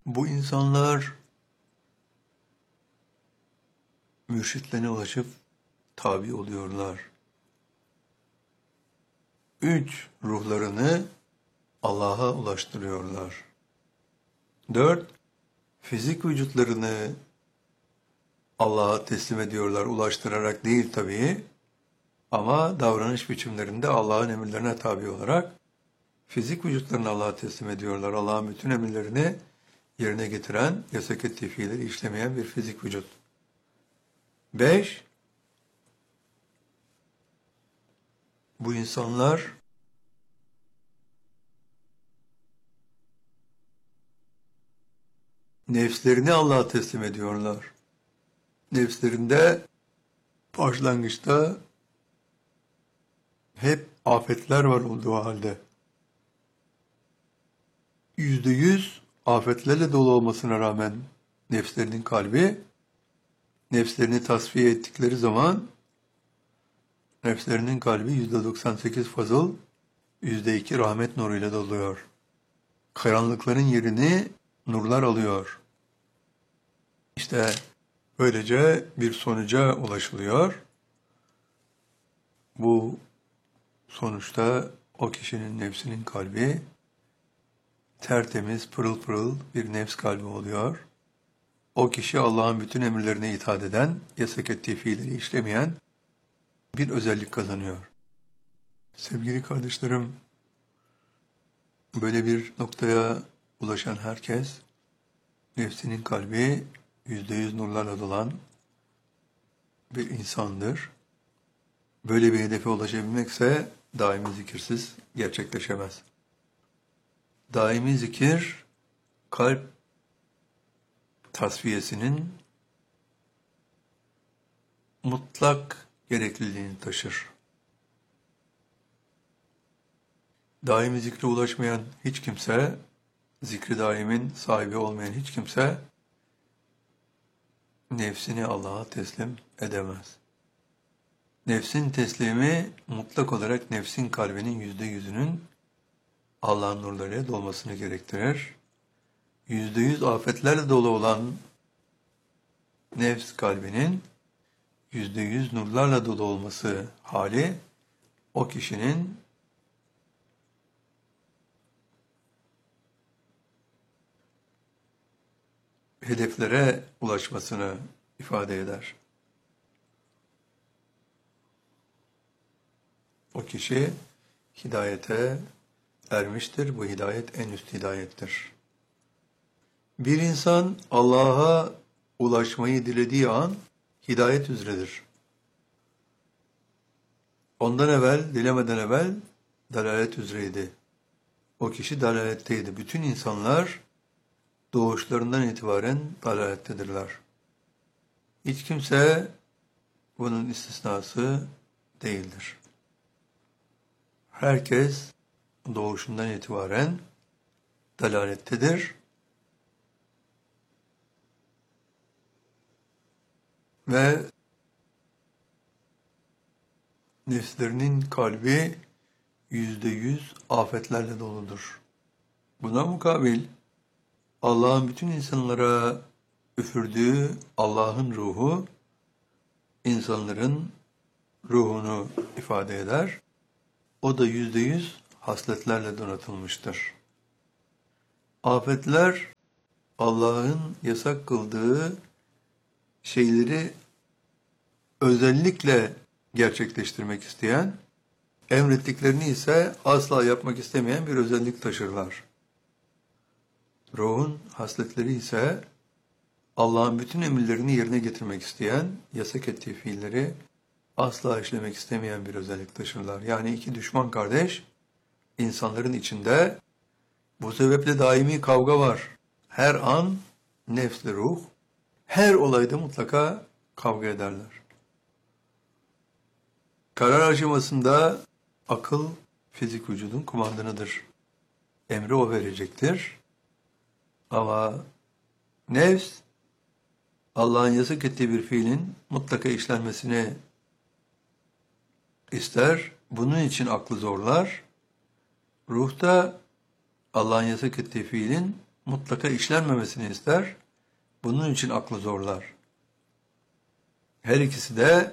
Bu insanlar mürşitlerine ulaşıp tabi oluyorlar. 3. Ruhlarını Allah'a ulaştırıyorlar. 4. Fizik vücutlarını Allah'a teslim ediyorlar. Ulaştırarak değil tabii. Ama davranış biçimlerinde Allah'ın emirlerine tabi olarak fizik vücutlarını Allah'a teslim ediyorlar. Allah'ın bütün emirlerini yerine getiren, yasak ettiği fiilleri işlemeyen bir fizik vücut. 5. Bu insanlar nefslerini Allah'a teslim ediyorlar. Nefslerinde başlangıçta hep afetler var olduğu halde %100 afetlerle dolu olmasına rağmen nefslerinin kalbi, nefslerini tasfiye ettikleri zaman nefslerinin kalbi %98 fazıl, %2 rahmet nuruyla doluyor. Karanlıkların yerini nurlar alıyor. İşte böylece bir sonuca ulaşılıyor. Bu sonuçta o kişinin nefsinin kalbi tertemiz, pırıl pırıl bir nefs kalbi oluyor. O kişi Allah'ın bütün emirlerine itaat eden, yasak ettiği fiilleri işlemeyen bir özellik kazanıyor. Sevgili kardeşlerim, böyle bir noktaya ulaşan herkes, nefsinin kalbi %100 nurlarla dolan bir insandır. Böyle bir hedefe ulaşabilmekse daimi zikirsiz gerçekleşemez. Daimi zikir, kalp tasfiyesinin mutlak gerekliliğini taşır. Daimi zikre ulaşmayan hiç kimse, zikri daimin sahibi olmayan hiç kimse, nefsini Allah'a teslim edemez. Nefsin teslimi mutlak olarak nefsin kalbinin %100'ünün Allah'ın nurlarıyla dolmasını gerektirir. %100 afetlerle dolu olan nefs kalbinin %100 nurlarla dolu olması hali o kişinin hedeflere ulaşmasını ifade eder. O kişi hidayete ermiştir. Bu hidayet en üst hidayettir. Bir insan Allah'a ulaşmayı dilediği an hidayet üzeredir. Ondan evvel, dilemeden evvel dalalet üzereydi. O kişi dalaletteydi. Bütün insanlar doğuşlarından itibaren dalalettedirler. Hiç kimse bunun istisnası değildir. Herkes doğuşundan itibaren dalalettedir. Ve nefslerinin kalbi %100 afetlerle doludur. Buna mukabil Allah'ın bütün insanlara üfürdüğü Allah'ın ruhu, insanların ruhunu ifade eder. O da %100 hasletlerle donatılmıştır. Afetler, Allah'ın yasak kıldığı şeyleri özellikle gerçekleştirmek isteyen, emrettiklerini ise asla yapmak istemeyen bir özellik taşırlar. Ruhun hasletleri ise Allah'ın bütün emirlerini yerine getirmek isteyen, yasak ettiği fiilleri asla işlemek istemeyen bir özellik taşırlar. Yani iki düşman kardeş insanların içinde, bu sebeple daimi kavga var. Her an nefsle ruh, her olayda mutlaka kavga ederler. Karar aşamasında akıl fizik vücudun kumandanıdır. Emri o verecektir. Ama nefs, Allah'ın yasak ettiği bir fiilin mutlaka işlenmesini ister. Bunun için aklı zorlar. Ruh da Allah'ın yasak ettiği fiilin mutlaka işlenmemesini ister. Bunun için aklı zorlar. Her ikisi de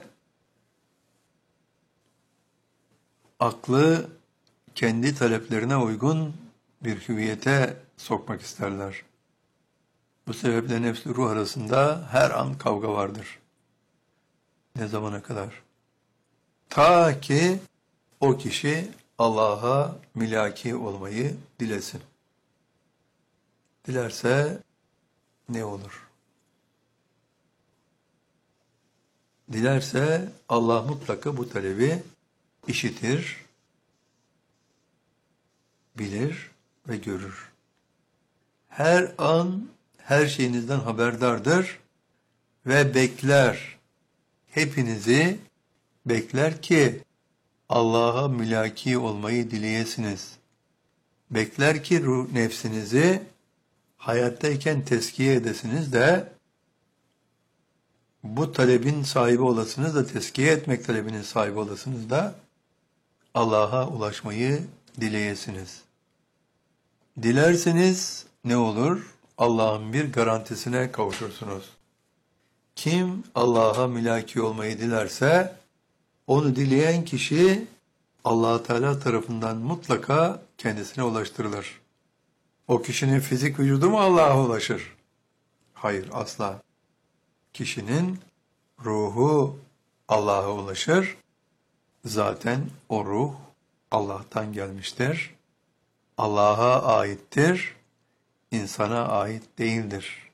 aklı kendi taleplerine uygun bir hüviyete sokmak isterler. Bu sebeple nefs ruh arasında her an kavga vardır. Ne zamana kadar? Ta ki o kişi Allah'a mülaki olmayı dilesin. Dilerse ne olur? Dilerse Allah mutlaka bu talebi işitir, bilir ve görür. Her an her şeyinizden haberdardır ve bekler. Hepinizi bekler ki Allah'a mülaki olmayı dileyesiniz. Bekler ki nefsinizi hayattayken tezkiye edesiniz de bu talebin sahibi olasınız da tezkiye etmek talebinin sahibi olasınız da Allah'a ulaşmayı dileyesiniz. Dilerseniz ne olur? Allah'ın bir garantisine kavuşursunuz. Kim Allah'a mülaki olmayı dilerse onu dileyen kişi Allah Teala tarafından mutlaka kendisine ulaştırılır. O kişinin fizik vücudu mu Allah'a ulaşır? Hayır, asla. Kişinin ruhu Allah'a ulaşır. Zaten o ruh Allah'tan gelmiştir. Allah'a aittir. İnsana ait değildir.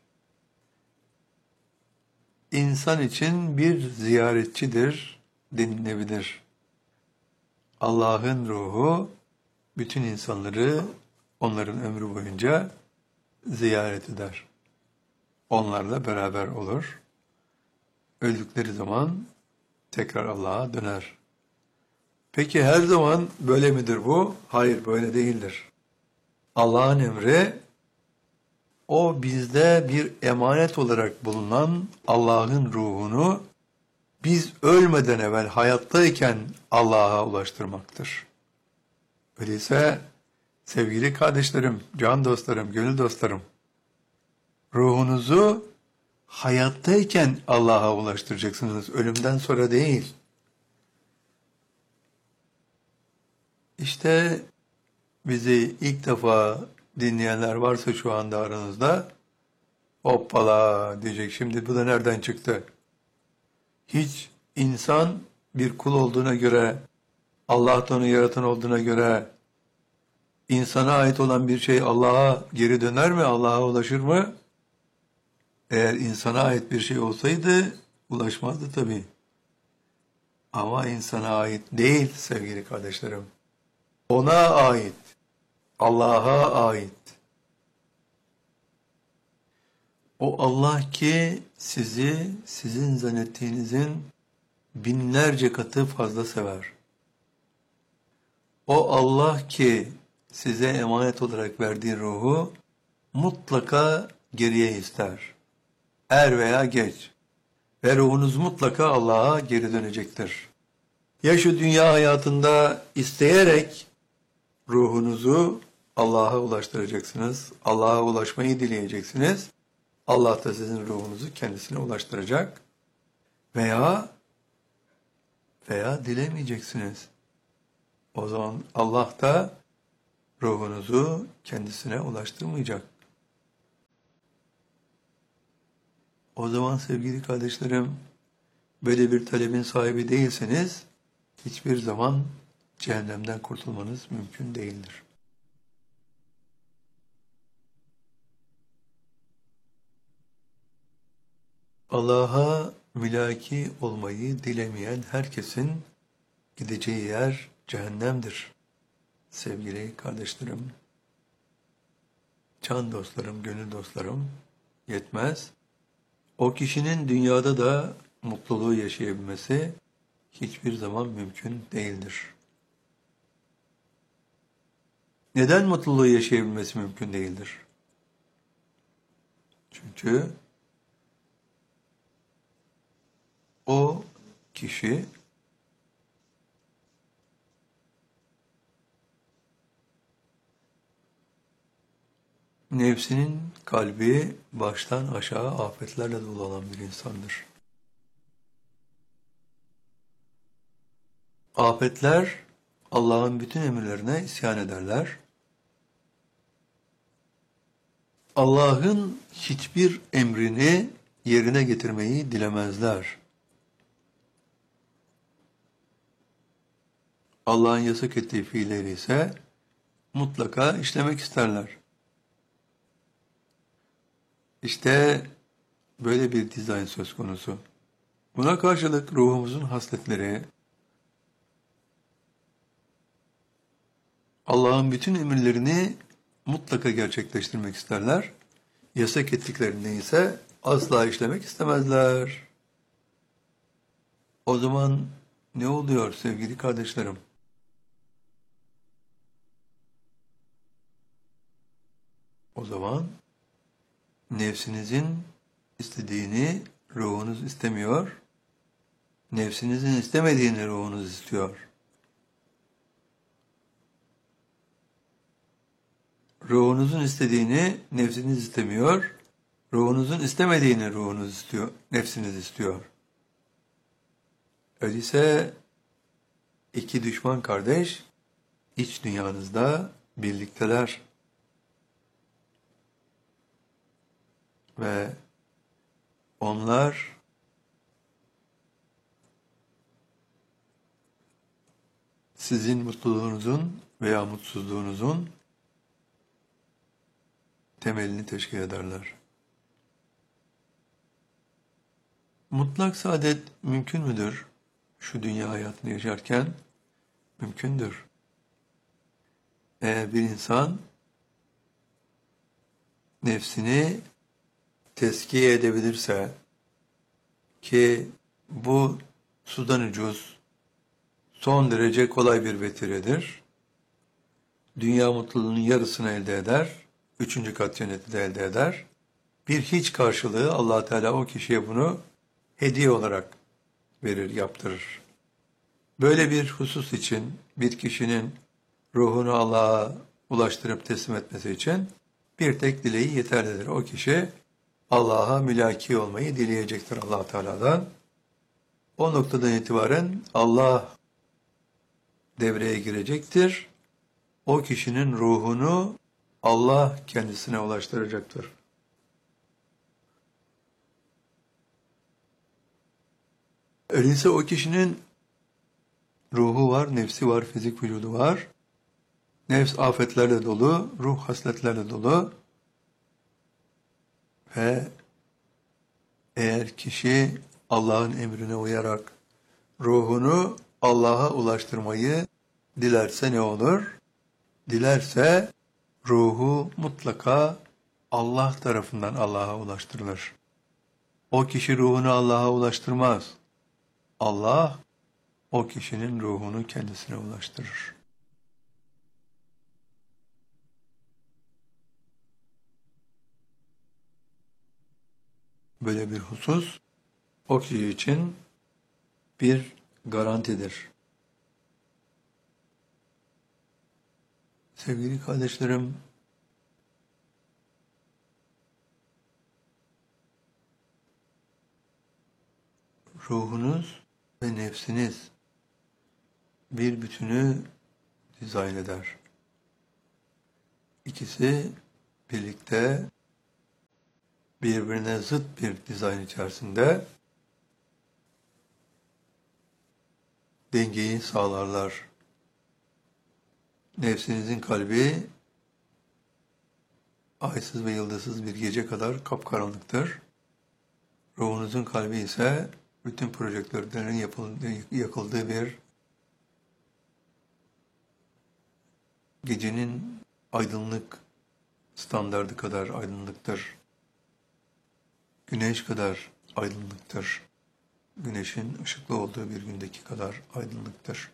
İnsan için bir ziyaretçidir denilebilir. Allah'ın ruhu bütün insanları onların ömrü boyunca ziyaret eder. Onlarla beraber olur. Öldükleri zaman tekrar Allah'a döner. Peki her zaman böyle midir bu? Hayır, böyle değildir. Allah'ın emri, o bizde bir emanet olarak bulunan Allah'ın ruhunu biz ölmeden evvel hayattayken Allah'a ulaştırmaktır. Öyleyse sevgili kardeşlerim, can dostlarım, gönül dostlarım, ruhunuzu hayattayken Allah'a ulaştıracaksınız, ölümden sonra değil. İşte bizi ilk defa dinleyenler varsa şu anda aranızda, hoppala diyecek, şimdi bu da nereden çıktı? Hiç insan bir kul olduğuna göre, Allah da onu yaratan olduğuna göre, insana ait olan bir şey Allah'a geri döner mi? Allah'a ulaşır mı? Eğer insana ait bir şey olsaydı ulaşmazdı tabii. Ama insana ait değil sevgili kardeşlerim. Ona ait. Allah'a ait. O Allah ki sizi sizin zannettiğinizin binlerce katı fazla sever. O Allah ki size emanet olarak verdiği ruhu mutlaka geriye ister. Er veya geç. Ve ruhunuz mutlaka Allah'a geri dönecektir. Ya şu dünya hayatında isteyerek ruhunuzu Allah'a ulaştıracaksınız. Allah'a ulaşmayı dileyeceksiniz. Allah da sizin ruhunuzu kendisine ulaştıracak. Veya dilemeyeceksiniz. O zaman Allah da ruhunuzu kendisine ulaştırmayacak. O zaman sevgili kardeşlerim, böyle bir talebin sahibi değilseniz hiçbir zaman cehennemden kurtulmanız mümkün değildir. Allah'a mülaki olmayı dilemeyen herkesin gideceği yer cehennemdir. Sevgili kardeşlerim, can dostlarım, gönül dostlarım, yetmez. O kişinin dünyada da mutluluğu yaşayabilmesi hiçbir zaman mümkün değildir. Neden mutluluğu yaşayabilmesi mümkün değildir? Çünkü o kişi Nefsinin kalbi baştan aşağı afetlerle dolu olan bir insandır. Afetler Allah'ın bütün emirlerine isyan ederler. Allah'ın hiçbir emrini yerine getirmeyi dilemezler. Allah'ın yasak ettiği fiilleri ise mutlaka işlemek isterler. İşte böyle bir dizayn söz konusu. Buna karşılık ruhumuzun hasletleri, Allah'ın bütün emirlerini mutlaka gerçekleştirmek isterler. Yasak ettiklerini ise asla işlemek istemezler. O zaman ne oluyor sevgili kardeşlerim? O zaman nefsinizin istediğini ruhunuz istemiyor, nefsinizin istemediğini ruhunuz istiyor. Ruhunuzun istediğini nefsiniz istemiyor, ruhunuzun istemediğini ruhunuz istiyor, nefsiniz istiyor. Öyleyse iki düşman kardeş iç dünyanızda birlikteler. Ve onlar sizin mutluluğunuzun veya mutsuzluğunuzun temelini teşkil ederler. Mutlak saadet mümkün müdür? Şu dünya hayatını yaşarken mümkündür. Eğer bir insan nefsini tezkiye edebilirse, ki bu sudan ucuz, son derece kolay bir vetiredir. Dünya mutluluğunun yarısını elde eder, 3. kat cenneti de elde eder. Bir hiç karşılığı Allah Teala o kişiye bunu hediye olarak verir, yaptırır. Böyle bir husus için bir kişinin ruhunu Allah'a ulaştırıp teslim etmesi için bir tek dileği yeterlidir. O kişi Allah'a mülaki olmayı dileyecektir Allah Teala'dan. O noktadan itibaren Allah devreye girecektir. O kişinin ruhunu Allah kendisine ulaştıracaktır. Öyleyse o kişinin ruhu var, nefsi var, fizik vücudu var. Nefs afetlerle dolu, ruh hasletlerle dolu. Ve eğer kişi Allah'ın emrine uyarak ruhunu Allah'a ulaştırmayı dilerse ne olur? Dilerse ruhu mutlaka Allah tarafından Allah'a ulaştırılır. O kişi ruhunu Allah'a ulaştırmaz. Allah o kişinin ruhunu kendisine ulaştırır. Böyle bir husus o kişi için bir garantidir. Sevgili kardeşlerim, ruhunuz ve nefsiniz bir bütünü dizayn eder. İkisi birlikte birbirine zıt bir dizayn içerisinde dengeyi sağlarlar. Nefsinizin kalbi aysız ve yıldızsız bir gece kadar kapkaranlıktır. Ruhunuzun kalbi ise bütün projektörlerin yakıldığı bir gecenin aydınlık standardı kadar aydınlıktır. Güneş kadar aydınlıktır. Güneşin ışıklı olduğu bir gündeki kadar aydınlıktır.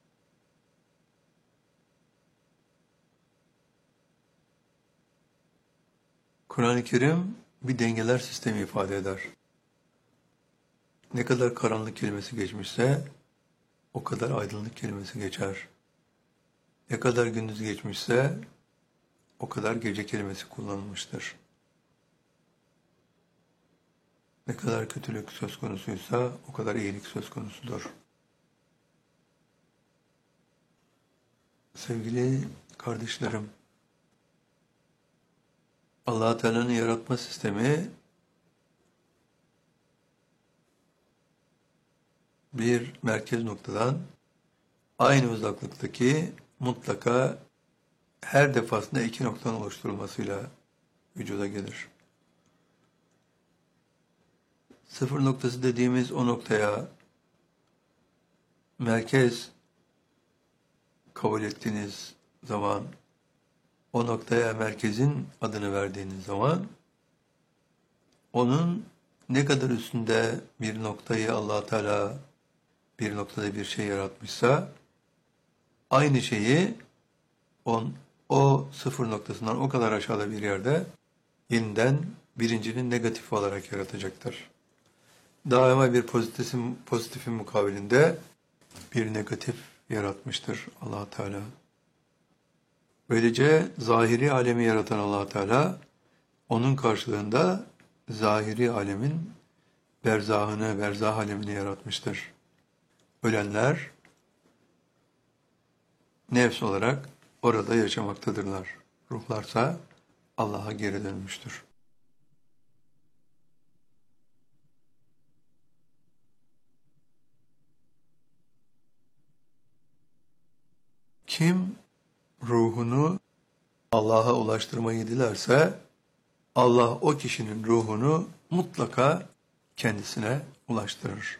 Kur'an-ı Kerim bir dengeler sistemi ifade eder. Ne kadar karanlık kelimesi geçmişse o kadar aydınlık kelimesi geçer. Ne kadar gündüz geçmişse o kadar gece kelimesi kullanılmıştır. Ne kadar kötülük söz konusuysa o kadar iyilik söz konusudur. Sevgili kardeşlerim, Allah Teala'nın yaratma sistemi bir merkez noktadan aynı uzaklıktaki mutlaka her defasında iki noktanın oluşturulmasıyla vücuda gelir. Sıfır noktası dediğimiz o noktaya merkez kabul ettiğiniz zaman, o noktaya merkezin adını verdiğiniz zaman, onun ne kadar üstünde bir noktayı Allah Teala bir noktada bir şey yaratmışsa, aynı şeyi o sıfır noktasından o kadar aşağıda bir yerde yeniden birincinin negatifi olarak yaratacaktır. Daima bir pozitifin mukabilinde bir negatif yaratmıştır Allah Teala. Böylece zahiri alemi yaratan Allah Teala onun karşılığında zahiri alemin berzahını, berzah alemini yaratmıştır. Ölenler nefs olarak orada yaşamaktadırlar. Ruhlarsa Allah'a geri dönmüştür. Kim ruhunu Allah'a ulaştırmayı dilerse, Allah o kişinin ruhunu mutlaka kendisine ulaştırır.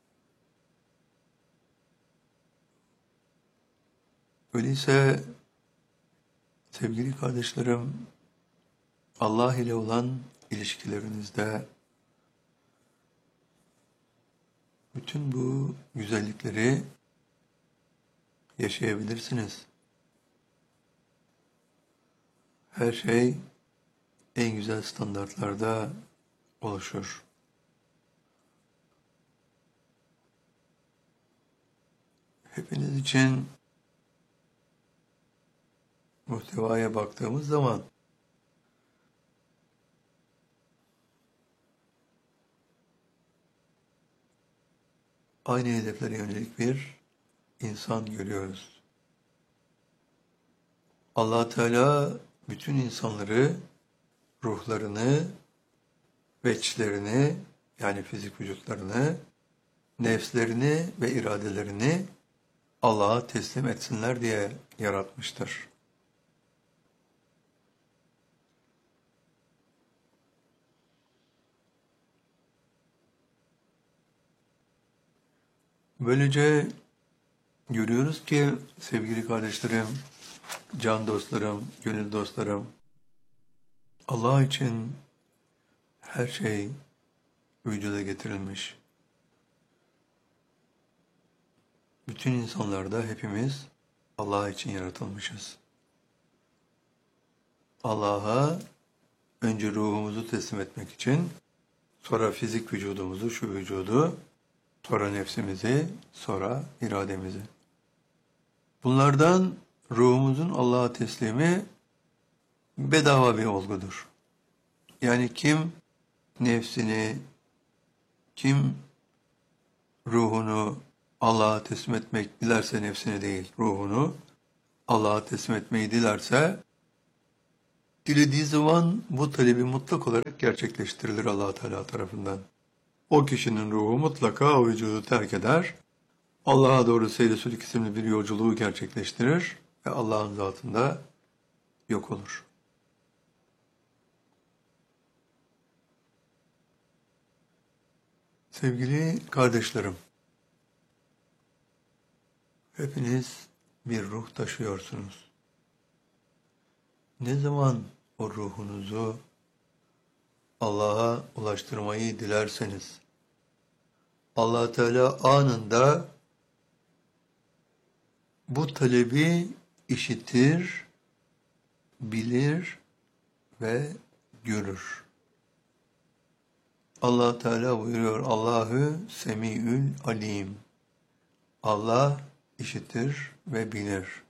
Öyleyse sevgili kardeşlerim, Allah ile olan ilişkilerinizde bütün bu güzellikleri yaşayabilirsiniz. Her şey en güzel standartlarda oluşur. Hepiniz için muhtevaya baktığımız zaman aynı hedeflere yönelik bir insan görüyoruz. Allah Teala bütün insanları, ruhlarını, veçlerini yani fizik vücutlarını, nefslerini ve iradelerini Allah'a teslim etsinler diye yaratmıştır. Böylece görüyoruz ki sevgili kardeşlerim, can dostlarım, gönül dostlarım, Allah için her şey vücuda getirilmiş. Bütün insanlarda hepimiz Allah için yaratılmışız. Allah'a önce ruhumuzu teslim etmek için, sonra fizik vücudumuzu, şu vücudu, sonra nefsimizi, sonra irademizi. Bunlardan ruhumuzun Allah'a teslimi bedava bir olgudur. Yani kim nefsini, kim ruhunu Allah'a teslim etmek dilerse, nefsini değil, ruhunu Allah'a teslim etmeyi dilerse, dilediği zaman bu talebi mutlak olarak gerçekleştirilir Allah Teala tarafından. O kişinin ruhu mutlaka o vücudu terk eder, Allah'a doğru seyri sülük isimli bir yolculuğu gerçekleştirir ve Allah'ın zatında yok olur. Sevgili kardeşlerim, hepiniz bir ruh taşıyorsunuz. Ne zaman o ruhunuzu Allah'a ulaştırmayı dilerseniz, Allah Teala anında bu talebi işitir, bilir ve görür. Allah Teala buyuruyor, Allahu Semiül Alim. Allah işitir ve bilir.